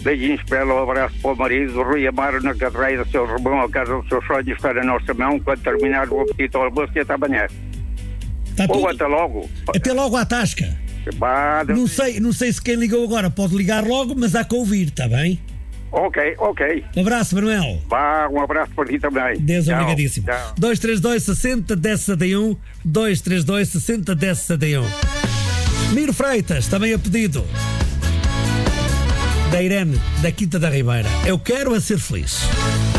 Beijinhos para ela, um abraço para o marido, o Rui Amaro na carreira, seu Romão, a casa dos seus sonhos, está na nossa mão. Quando terminar o apetite ao almoço, e até amanhã. Tá Ou tudo? até logo. Até logo à tasca. Não sei se quem ligou agora pode ligar logo, mas há que ouvir, está bem? Ok. Um abraço, Manuel. Um abraço para ti também. Deus, Tchau. obrigadíssimo. Tchau. 232 60 10 71, 232 60 10 71. Miro Freitas, também a pedido da Irene, da Quinta da Ribeira. Eu quero ser feliz.